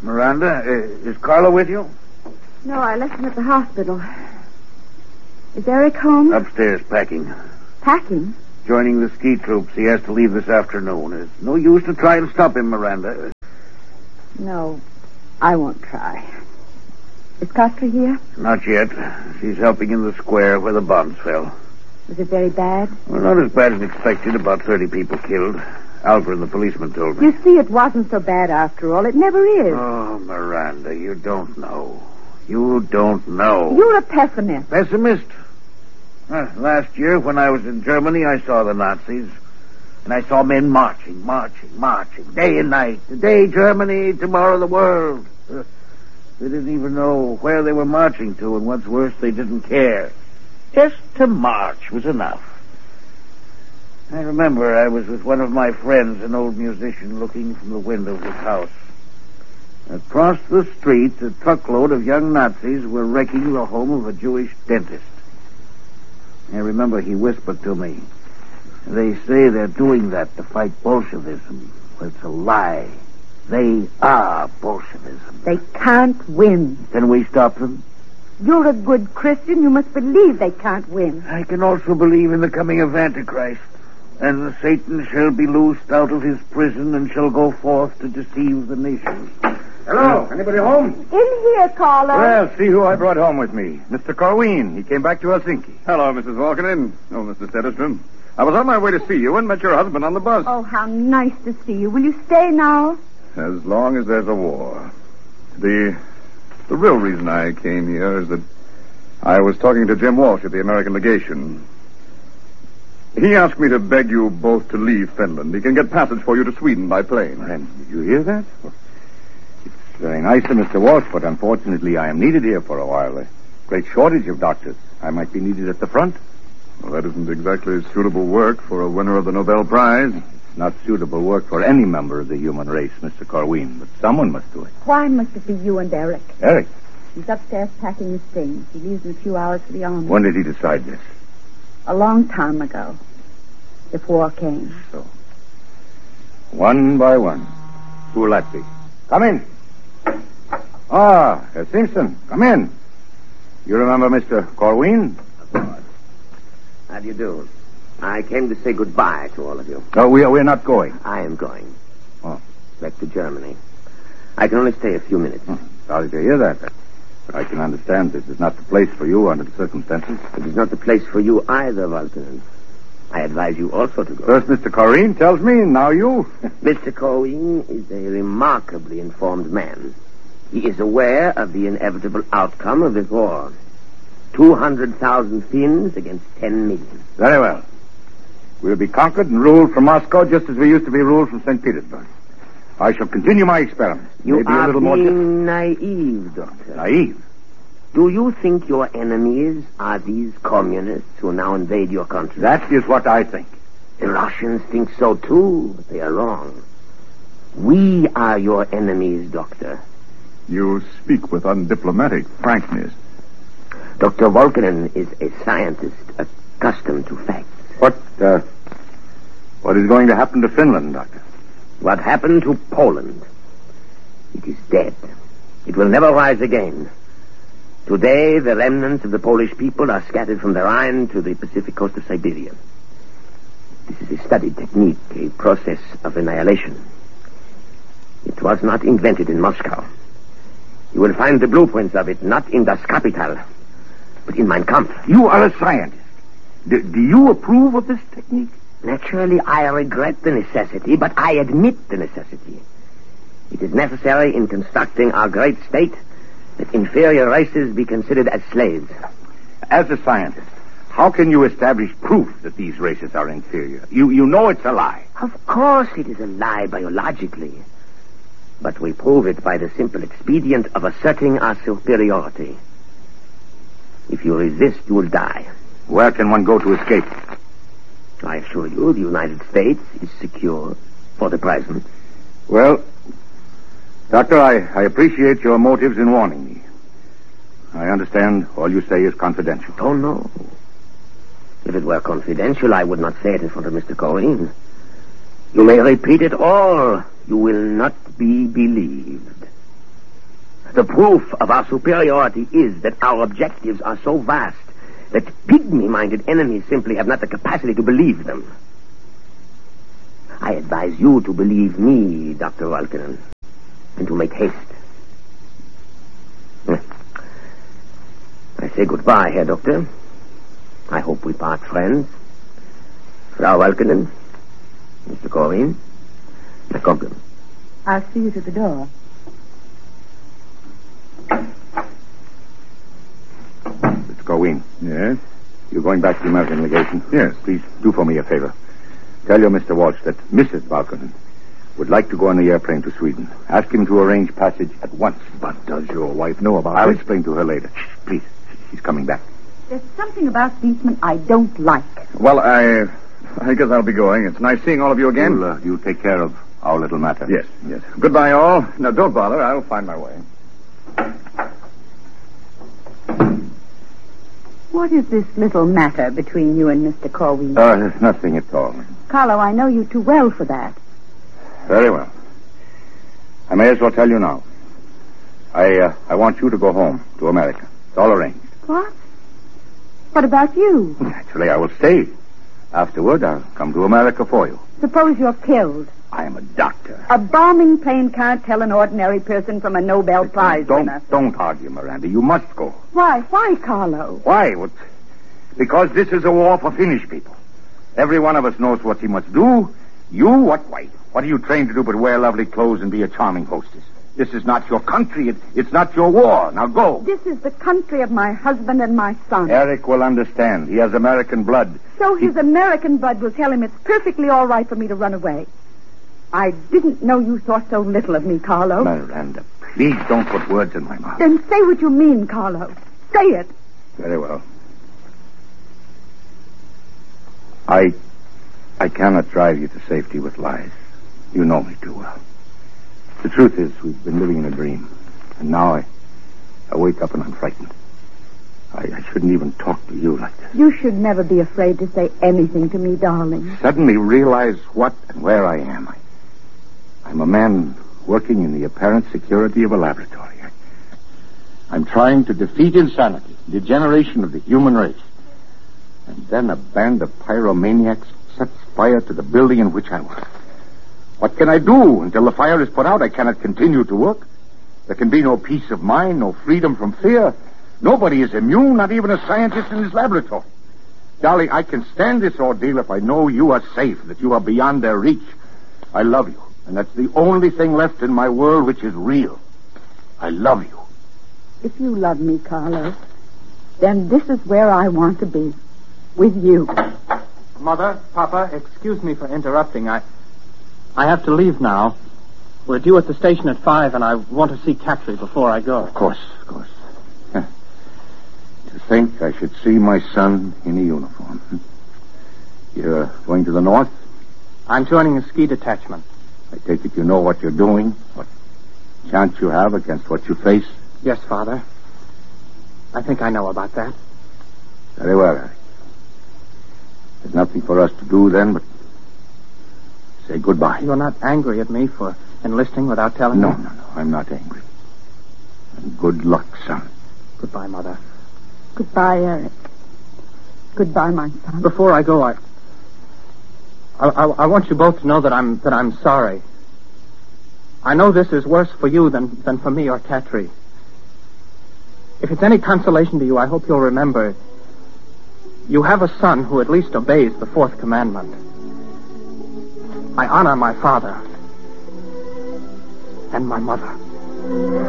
Miranda, is Carla with you? No, I left him at the hospital. Is Eric home? Upstairs, packing. Packing? Joining the ski troops. He has to leave this afternoon. There's no use to try and stop him, Miranda. No, I won't try. Is Costa here? Not yet. She's helping in the square where the bombs fell. Was it very bad? Well, not as bad as expected. About 30 people killed. Alfred, the policeman, told me. You see, it wasn't so bad after all. It never is. Oh, Miranda, you don't know. You don't know. You're a pessimist. Pessimist? Last year, when I was in Germany, I saw the Nazis. And I saw men marching, day and night. Today, Germany, tomorrow, the world. They didn't even know where they were marching to, and what's worse, they didn't care. Just to march was enough. I remember I was with one of my friends, an old musician, looking from the window of his house. Across the street, a truckload of young Nazis were wrecking the home of a Jewish dentist. I remember he whispered to me, "They say they're doing that to fight Bolshevism. But it's a lie. They are Bolshevism." They can't win. Can we stop them? You're a good Christian. You must believe they can't win. I can also believe in the coming of Antichrist. And Satan shall be loosed out of his prison and shall go forth to deceive the nations. Hello, anybody home? In here, Carlo. Well, see who I brought home with me. Mr. Corwin. He came back to Helsinki. Hello, Mrs. Volkanen. Oh, Mr. Setterstrom. I was on my way to see you and met your husband on the bus. Oh, how nice to see you. Will you stay now? As long as there's a war. The real reason I came here is that I was talking to Jim Walsh at the American legation. He asked me to beg you both to leave Finland. He can get passage for you to Sweden by plane. And did you hear that? It's very nice of Mr. Walsh, but unfortunately I am needed here for a while. A great shortage of doctors. I might be needed at the front. Well, that isn't exactly suitable work for a winner of the Nobel Prize. It's not suitable work for any member of the human race, Mr. Corwin, but someone must do it. Why must it be you and Eric? Eric? He's upstairs packing his things. He leaves in a few hours for the army. When did he decide this? A long time ago. If war came. So. One by one. Who will that be? Come in. Ah, Herr Simpson. Come in. You remember Mr. Corwin? Of course. How do you do? I came to say goodbye to all of you. No, we're not going. I am going. Oh. Back to Germany. I can only stay a few minutes. Sorry to hear that. But I can understand this is not the place for you under the circumstances. It is not the place for you either, Volkanen. I advise you also to go. First Mr. Corwin tells me, now you. Mr. Corwin is a remarkably informed man. He is aware of the inevitable outcome of this war. 200,000 Finns against 10 million. Very well. We'll be conquered and ruled from Moscow just as we used to be ruled from St. Petersburg. I shall continue my experiments. You Maybe are a little more being naive, Doctor. Naive? Do you think your enemies are these communists who now invade your country? That is what I think. The Russians think so too, but they are wrong. We are your enemies, Doctor. You speak with undiplomatic frankness. Dr. Volkanen is a scientist accustomed to facts. What is going to happen to Finland, Doctor? What happened to Poland? It is dead. It will never rise again. Today, the remnants of the Polish people are scattered from the Rhine to the Pacific coast of Siberia. This is a studied technique, a process of annihilation. It was not invented in Moscow. You will find the blueprints of it not in Das Kapital, but in Mein Kampf. You are a scientist. Do you approve of this technique? Naturally, I regret the necessity, but I admit the necessity. It is necessary in constructing our great state that inferior races be considered as slaves. As a scientist, how can you establish proof that these races are inferior? You know it's a lie. Of course it is a lie biologically. But we prove it by the simple expedient of asserting our superiority. If you resist, you will die. Where can one go to escape? I assure you, the United States is secure for the present. Well, Doctor, I appreciate your motives in warning me. I understand all you say is confidential. Oh, no. If it were confidential, I would not say it in front of Mr. Corwin. You may repeat it all. You will not be believed. The proof of our superiority is that our objectives are so vast that pygmy-minded enemies simply have not the capacity to believe them. I advise you to believe me, Dr. Valkinen, and to make haste. I say goodbye, Herr Doctor. I hope we part friends. Frau Valkinen, Mr. Corwin, my compliments. I'll see you to the door. Mr. Corwin. Yes? You're going back to the American legation? Yes. Please do for me a favor. Tell your Mr. Walsh that Mrs. Valkinen would like to go on the airplane to Sweden. Ask him to arrange passage at once. But does your wife know about I'll it? explain to her later. Please. She's coming back. There's something about Beastman I don't like. Well, I guess I'll be going. It's nice seeing all of you again. You'll take care of our little matter. Yes, yes. Goodbye, all. Now, don't bother. I'll find my way. What is this little matter between you and Mr. Corwin? Nothing at all. Carlo, I know you too well for that. Very well. I may as well tell you now. I want you to go home to America. It's all arranged. What? What about you? Naturally, I will stay. Afterward, I'll come to America for you. Suppose you're killed. I am a doctor. A bombing plane can't tell an ordinary person from a Nobel Prize winner. Don't argue, Miranda. You must go. Why? Why, Carlo? Why? Because this is a war for Finnish people. Every one of us knows what he must do. You, what? Why? What are you trained to do but wear lovely clothes and be a charming hostess? This is not your country. It's not your war. Now go. This is the country of my husband and my son. Eric will understand. He has American blood. So his American blood will tell him it's perfectly all right for me to run away. I didn't know you thought so little of me, Carlo. Miranda, please don't put words in my mouth. Then say what you mean, Carlo. Say it. Very well. I cannot drive you to safety with lies. You know me too well. The truth is, we've been living in a dream. And now I wake up and I'm frightened. I shouldn't even talk to you like this. You should never be afraid to say anything to me, darling. Suddenly realize what and where I am. I'm a man working in the apparent security of a laboratory. I'm trying to defeat insanity, degeneration of the human race. And then a band of pyromaniacs sets fire to the building in which I work. What can I do? Until the fire is put out, I cannot continue to work. There can be no peace of mind, no freedom from fear. Nobody is immune, not even a scientist in his laboratory. Darling, I can stand this ordeal if I know you are safe, that you are beyond their reach. I love you, and that's the only thing left in my world which is real. I love you. If you love me, Carlo, then this is where I want to be. With you. Mother, Papa, excuse me for interrupting. I have to leave now. We're due at the station at 5, and I want to see Cattry before I go. Of course. To think I should see my son in a uniform. You're going to the north? I'm joining a ski detachment. I take it you know what you're doing, what chance you have against what you face? Yes, Father. I think I know about that. Very well, Harry. There's nothing for us to do then but say goodbye. You're not angry at me for enlisting without telling me? No. I'm not angry. And good luck, son. Goodbye, Mother. Goodbye, Eric. Goodbye, my son. Before I go, I want you both to know that I'm sorry. I know this is worse for you than for me or Cattry. If it's any consolation to you, I hope you'll remember you have a son who at least obeys the fourth commandment. I honor my father and my mother.